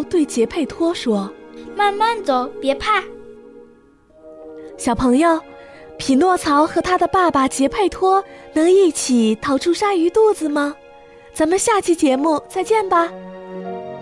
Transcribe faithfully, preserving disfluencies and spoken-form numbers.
对杰佩托说： 慢慢走，别怕。 小朋友，匹诺曹和他的爸爸杰佩托能一起逃出鲨鱼肚子吗？咱们下期节目再见吧。